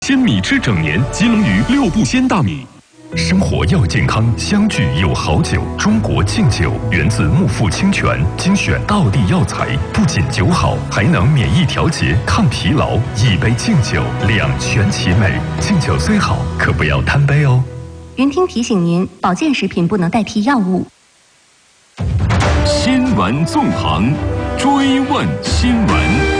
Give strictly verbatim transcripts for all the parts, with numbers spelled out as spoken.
鲜米吃整年，鸡冷鱼六步鲜大米。生活要健康，相聚有好酒。中国敬酒源自木富清泉，精选道地药材，不仅酒好，还能免疫调节、抗疲劳。一杯敬酒，两全其美。敬酒虽好，可不要贪杯哦。 云听提醒您，保健食品不能代替药物。 新闻纵横，追问新闻。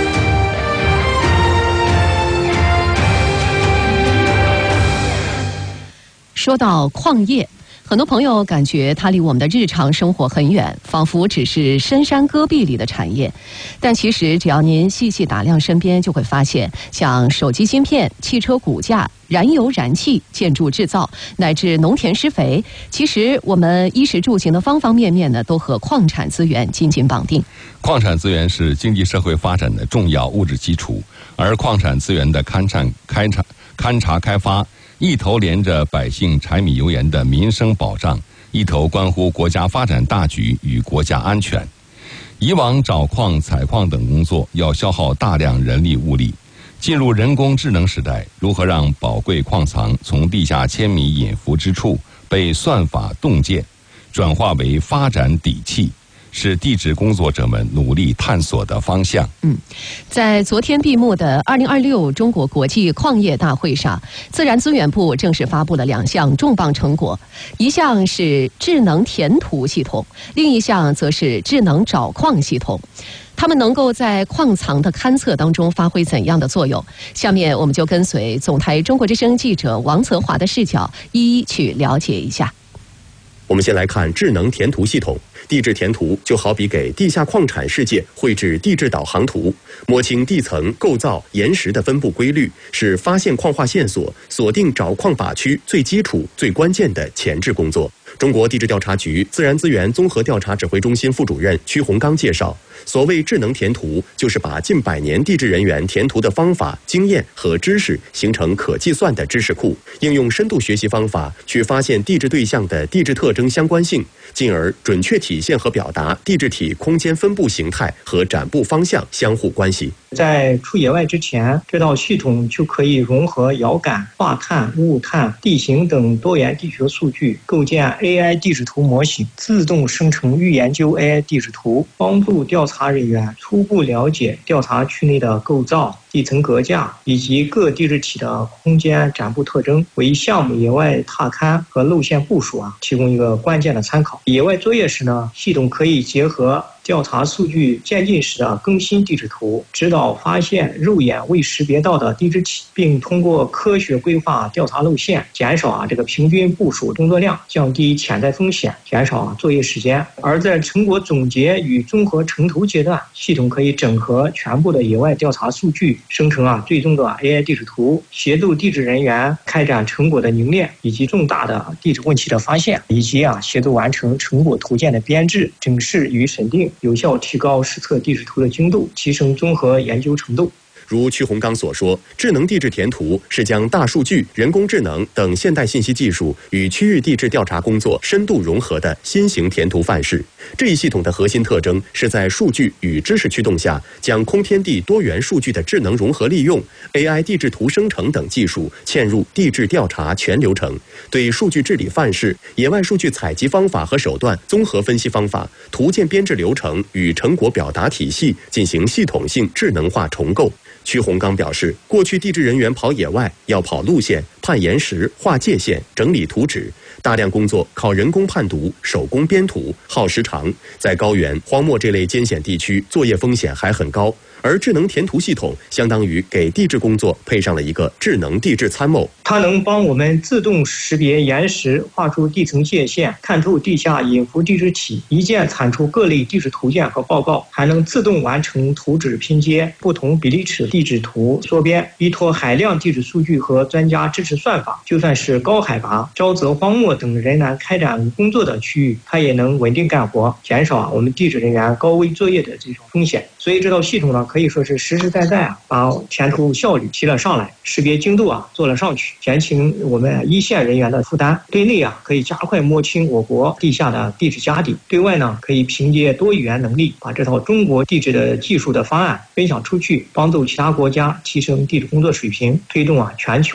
说到矿业，很多朋友感觉它离我们的日常生活很远，仿佛只是深山戈壁里的产业。但其实只要您细细打量身边，就会发现像手机芯片、汽车骨架、燃油燃气、建筑制造乃至农田施肥，其实我们衣食住行的方方面面呢，都和矿产资源紧紧绑定。 矿产资源是经济社会发展的重要物质基础，而矿产资源的勘察、开采、勘察开发，一头连着百姓柴米油盐的民生保障，一头关乎国家发展大局与国家安全。以往找矿、采矿等工作要消耗大量人力物力，进入人工智能时代，如何让宝贵矿藏从地下千米隐伏之处被算法洞见，转化为发展底气，是地质工作者们努力探索的方向。 嗯，在昨天闭幕的二零二六中国国际矿业大会上，自然资源部正式发布了两项重磅成果，一项是智能填图系统，另一项则是智能找矿系统。它们能够在矿藏的勘测当中发挥怎样的作用？下面我们就跟随总台中国之声记者王泽华的视角，一一去了解一下。 我们先来看智能填图系统。地质填图就好比给地下矿产世界绘制地质导航图，摸清地层构造、岩石的分布规律，是发现矿化线索、锁定找矿靶区最基础、最关键的前置工作。中国地质调查局自然资源综合调查指挥中心副主任屈洪刚介绍，所谓智能填图，就是把近百年地质人员填图的方法、经验和知识形成可计算的知识库，应用深度学习方法去发现地质对象的地质特征相关性，进而准确体现和表达地质体空间分布形态和展布方向相互关系。 在出野外之前，这套系统就可以融合遥感、化碳、雾碳、地形等多元地学数据，构建 A I 地质图模型，自动生成预研究 A I 地质图，帮助调查人员初步了解调查区内的构造、地层格架以及各地质体的空间展布特征，为项目野外踏勘和路线部署啊提供一个关键的参考。野外作业时呢，系统可以结合调查数据渐进时的更新地质图，指导发现肉眼未识别到的地质体，并通过科学规划调查路线，减少啊这个平均部署工作量，降低潜在风险，减少啊作业时间。而在成果总结与综合成图阶段，系统可以整合全部的野外调查数据，生成啊最终的 A I 地质图，协助地质人员开展成果的凝练以及重大的地质问题的发现，以及啊协助完成成果图件的编制、整饰与审定，有效提高实测地质图的精度，提升综合研究程度。 如屈洪刚所说，智能地质填图是将大数据、人工智能等现代信息技术与区域地质调查工作深度融合的新型填图范式。这一系统的核心特征是在数据与知识驱动下，将空天地多元数据的智能融合利用、A I 地质图生成等技术嵌入地质调查全流程，对数据治理范式、野外数据采集方法和手段、综合分析方法、图件编制流程与成果表达体系进行系统性智能化重构。屈洪刚表示，过去地质人员跑野外要跑路线、判岩石、划界限、整理图纸，大量工作靠人工判读、手工编图，耗时长，在高原、荒漠这类艰险地区，作业风险还很高。而智能填图系统相当于给地质工作配上了一个智能地质参谋， 它能帮我们自动识别岩石，画出地层界限，看出地下隐伏地质体，一键产出各类地质图件和报告，还能自动完成图纸拼接、不同比例尺地质图缩编，依托海量地质数据和专家支持算法，就算是高海拔、沼泽、荒漠等人难开展工作的区域，它也能稳定干活，减少我们地质人员高危作业的这种风险。所以这套系统呢，可以说是实实在在啊，把填图效率提了上来，识别精度啊做了上去，减轻我们一线人员的负担。对内啊，可以加快摸清我国地下的地质家底；对外呢，可以凭借多语言能力，把这套中国地质的技术的方案分享出去，帮助其他国家提升地质工作水平，推动啊全球